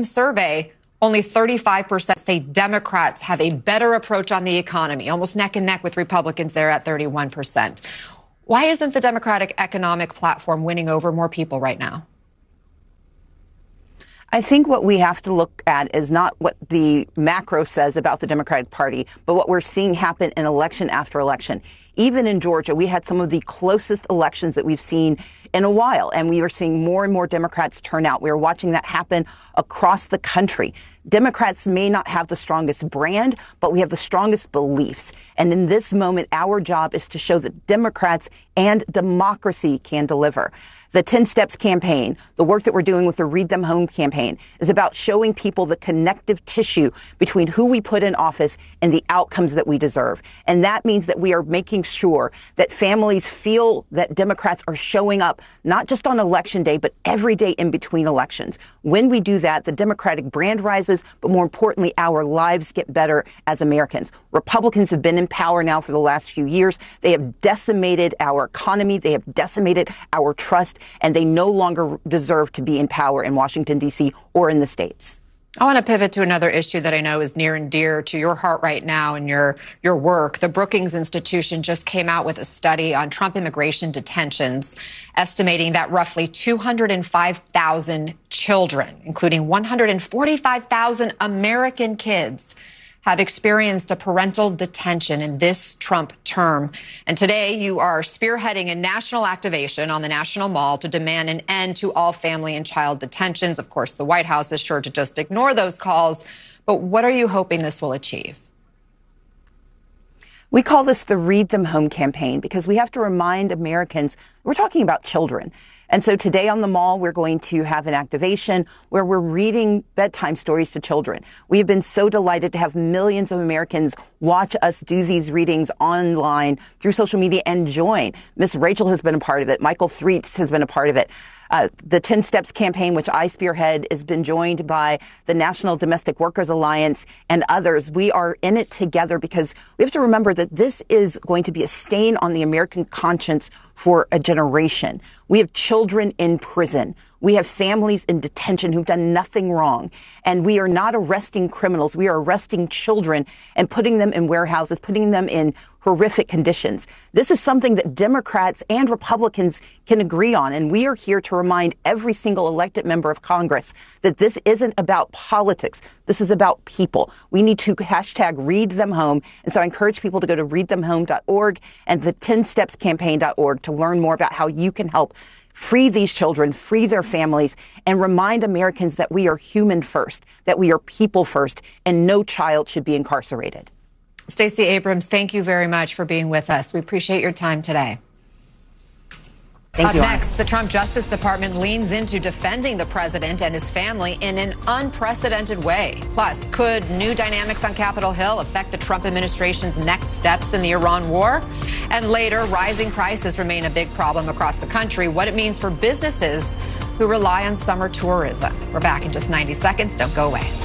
survey, only 35% say Democrats have a better approach on the economy, almost neck and neck with Republicans there at 31%. Why isn't the Democratic economic platform winning over more people right now? I think what we have to look at is not what the macro says about the Democratic Party, but what we're seeing happen in election after election. Even in Georgia, we had some of the closest elections that we've seen in a while, and we are seeing more and more Democrats turn out. We are watching that happen across the country. Democrats may not have the strongest brand, but we have the strongest beliefs. And in this moment, our job is to show that Democrats and democracy can deliver. The 10 Steps campaign, the work that we're doing with the Read Them Home campaign, is about showing people the connective tissue between who we put in office and the outcomes that we deserve. And that means that we are making sure that families feel that Democrats are showing up, not just on election day, but every day in between elections. When we do that, the Democratic brand rises, but more importantly, our lives get better as Americans. Republicans have been in power now for the last few years. They have decimated our economy. They have decimated our trust. And they no longer deserve to be in power in Washington, D.C. or in the states. I want to pivot to another issue that I know is near and dear to your heart right now and your work. The Brookings Institution just came out with a study on Trump immigration detentions, estimating that roughly 205,000 children, including 145,000 American kids, have experienced a parental detention in this Trump term. And today you are spearheading a national activation on the National Mall to demand an end to all family and child detentions. Of course, the White House is sure to just ignore those calls. But what are you hoping this will achieve? We call this the Read Them Home campaign because we have to remind Americans we're talking about children. And so today on the Mall, we're going to have an activation where we're reading bedtime stories to children. We have been so delighted to have millions of Americans watch us do these readings online through social media and join. Miss Rachel has been a part of it. Michael Threets has been a part of it. The 10 Steps campaign, which I spearhead, has been joined by the National Domestic Workers Alliance and others. We are in it together because we have to remember that this is going to be a stain on the American conscience for a generation. We have children in prison. We have families in detention who've done nothing wrong. And we are not arresting criminals. We are arresting children and putting them in warehouses, putting them in horrific conditions. This is something that Democrats and Republicans can agree on. And we are here to remind every single elected member of Congress that this isn't about politics. This is about people. We need to hashtag Read Them Home. And so I encourage people to go to readthemhome.org and the 10stepscampaign.org to learn more about how you can help free these children, free their families, and remind Americans that we are human first, that we are people first, and no child should be incarcerated. Stacey Abrams, thank you very much for being with us. We appreciate your time today. Thank you. Up next, the Trump Justice Department leans into defending the president and his family in an unprecedented way. Plus, could new dynamics on Capitol Hill affect the Trump administration's next steps in the Iran war? And later, rising prices remain a big problem across the country. What it means for businesses who rely on summer tourism. We're back in just 90 seconds. Don't go away.